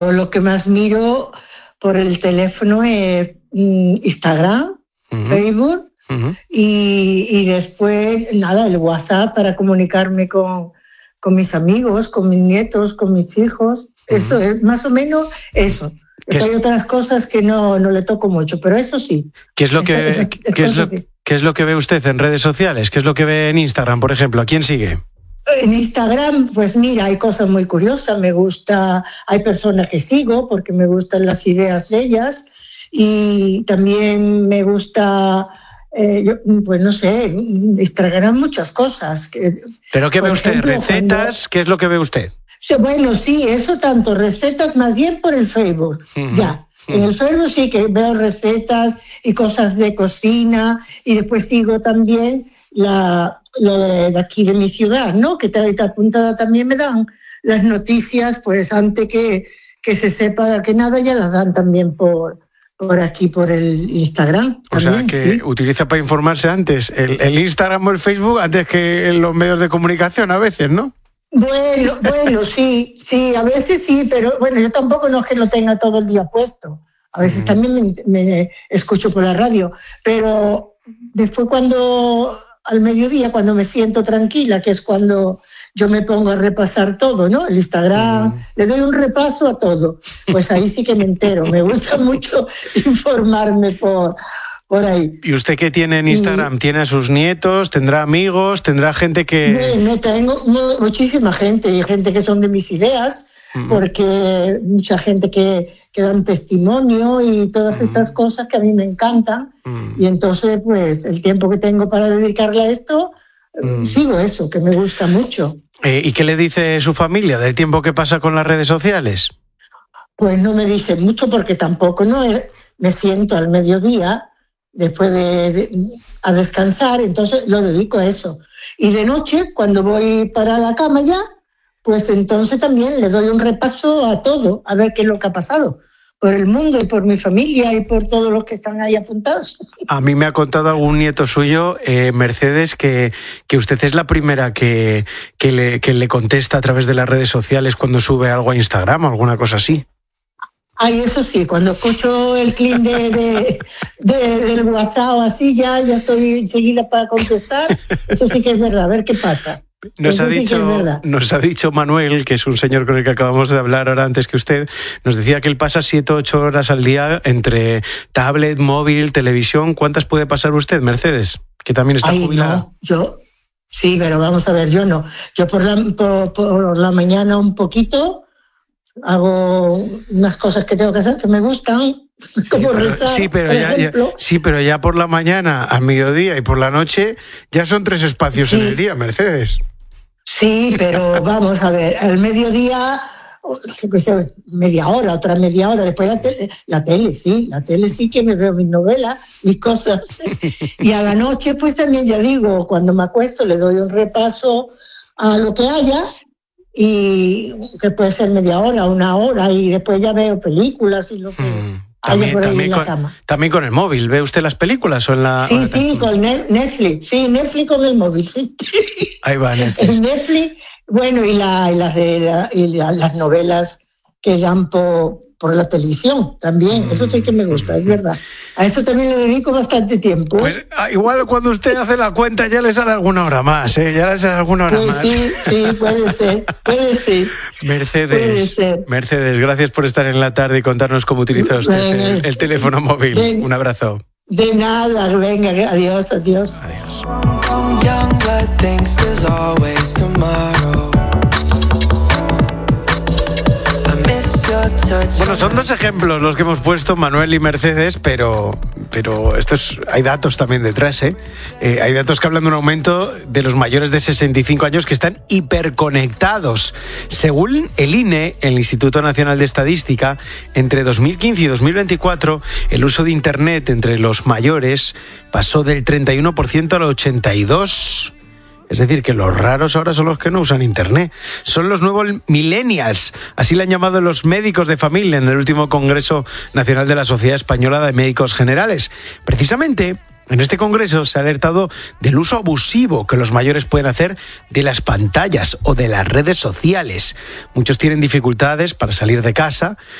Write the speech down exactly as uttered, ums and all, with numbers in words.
lo que más miro por el teléfono es mm, Instagram, uh-huh. Facebook uh-huh. Y, y después, nada, el WhatsApp para comunicarme con, con mis amigos, con mis nietos, con mis hijos. Uh-huh. Eso es más o menos eso. Hay otras cosas que no, no le toco mucho, pero eso sí. ¿Qué es lo que, esas, esas ¿qué es lo, sí. ¿Qué es lo que ve usted en redes sociales? ¿Qué es lo que ve en Instagram, por ejemplo? ¿A quién sigue? En Instagram, pues mira, hay cosas muy curiosas. Me gusta, hay personas que sigo porque me gustan las ideas de ellas y también me gusta, eh, yo, pues no sé, Instagram muchas cosas. ¿Pero qué ve usted? Ejemplo, ¿recetas? Cuando... ¿Qué es lo que ve usted? Sí, bueno, sí, eso tanto, recetas más bien por el Facebook, uh-huh. ya. Uh-huh. En el Facebook sí que veo recetas y cosas de cocina y después sigo también la, lo de, de aquí de mi ciudad, ¿no? Que está apuntada también me dan las noticias, pues antes que, que se sepa que nada ya las dan también por, por aquí, por el Instagram. O también, sea, que sí. Utiliza para informarse antes el, el Instagram o el Facebook antes que los medios de comunicación a veces, ¿no? Bueno, bueno, sí, sí, a veces sí, pero bueno, yo tampoco no es que lo tenga todo el día puesto. A veces mm. también me, me escucho por la radio, pero después cuando, al mediodía, cuando me siento tranquila, que es cuando yo me pongo a repasar todo, ¿no? El Instagram, mm. le doy un repaso a todo, pues ahí sí que me entero. Me gusta mucho informarme por... por ahí. ¿Y usted qué tiene en Instagram? Y... ¿Tiene a sus nietos? ¿Tendrá amigos? ¿Tendrá gente que...? Bueno, tengo muchísima gente, y gente que son de mis ideas, mm. porque mucha gente que, que dan testimonio y todas mm. estas cosas que a mí me encantan. Mm. Y entonces, pues, el tiempo que tengo para dedicarle a esto, mm. sigo eso, que me gusta mucho. Eh, ¿Y qué le dice su familia del tiempo que pasa con las redes sociales? Pues no me dice mucho, porque tampoco no me siento al mediodía después de, de a descansar, entonces lo dedico a eso. Y de noche, cuando voy para la cama ya, pues entonces también le doy un repaso a todo, a ver qué es lo que ha pasado por el mundo y por mi familia y por todos los que están ahí apuntados. A mí me ha contado algún nieto suyo, eh, Mercedes, que, que usted es la primera que, que, le, que le contesta a través de las redes sociales cuando sube algo a Instagram o alguna cosa así. Ay, eso sí, cuando escucho el clic de, de, de, del WhatsApp o así, ya, ya estoy enseguida para contestar. Eso sí que es verdad, a ver qué pasa. Nos ha, dicho, sí nos ha dicho Manuel, que es un señor con el que acabamos de hablar ahora antes que usted, nos decía que él pasa siete o ocho horas al día entre tablet, móvil, televisión. ¿Cuántas puede pasar usted, Mercedes? Que también está Ay, jubilada. No, yo, sí, pero vamos a ver, yo no. Yo por la, por, por la mañana un poquito... hago unas cosas que tengo que hacer que me gustan, como sí, pero, rezar, sí, pero por ya, ejemplo. Ya, sí, pero ya por la mañana, al mediodía y por la noche ya son tres espacios sí. en el día, Mercedes. Sí, pero vamos a ver, al mediodía, media hora, otra media hora, después la tele, la tele, sí, la tele sí que me veo mis novelas, mis cosas. Y a la noche, pues también ya digo, cuando me acuesto le doy un repaso a lo que haya, y que puede ser media hora, una hora, y después ya veo películas y lo que mm, también, por ahí también, en la con, cama. También con el móvil, ¿ve usted las películas o en la...? Sí, sí, con Netflix, sí, Netflix con el móvil, sí. Ahí va, Netflix. El Netflix, bueno, y, la, y, las, de la, y la, las novelas que dan por, por la televisión también, mm. eso sí que me gusta, es verdad. A eso también le dedico bastante tiempo. Pues igual cuando usted hace la cuenta ya le sale alguna hora más, ¿eh? Ya le sale alguna hora pues más. Sí, sí, puede ser, puede ser. Mercedes, puede ser. Mercedes, gracias por estar en la tarde y contarnos cómo utiliza usted venga, el, el teléfono móvil. Venga, un abrazo. De nada, venga, adiós, adiós. Adiós. Bueno, son dos ejemplos los que hemos puesto, Manuel y Mercedes, pero, pero estos, hay datos también detrás, ¿eh? Eh, hay datos que hablan de un aumento de los mayores de sesenta y cinco años que están hiperconectados. Según el I N E, el Instituto Nacional de Estadística, entre dos mil quince y dos mil veinticuatro, el uso de Internet entre los mayores pasó del treinta y uno por ciento al ochenta y dos por ciento. Es decir, que los raros ahora son los que no usan Internet. Son los nuevos millennials. Así le han llamado los médicos de familia en el último Congreso Nacional de la Sociedad Española de Médicos Generales. Precisamente, En este congreso se ha alertado del uso abusivo que los mayores pueden hacer de las pantallas o de las redes sociales. Muchos tienen dificultades para salir de casa